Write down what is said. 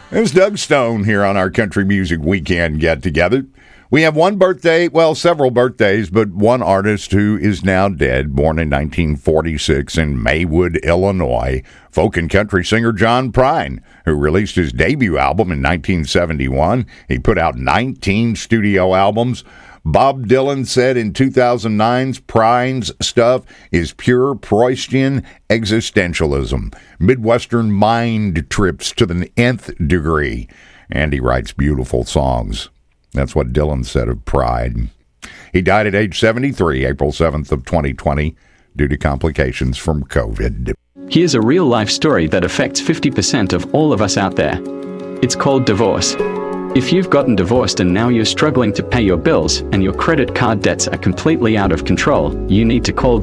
There's Doug Stone here on our Country Music Weekend get-together. We have one birthday, well, several birthdays, but one artist who is now dead, born in 1946 in Maywood, Illinois, folk and country singer John Prine, who released his debut album in 1971. He put out 19 studio albums. Bob Dylan said in 2009's Prine's stuff is pure Proustian existentialism, Midwestern mind trips to the nth degree, and he writes beautiful songs. That's what Dylan said of Prine. He died at age 73, April 7th of 2020, due to complications from COVID. Here's a real-life story that affects 50% of all of us out there. It's called divorce. If you've gotten divorced and now you're struggling to pay your bills and your credit card debts are completely out of control, you need to call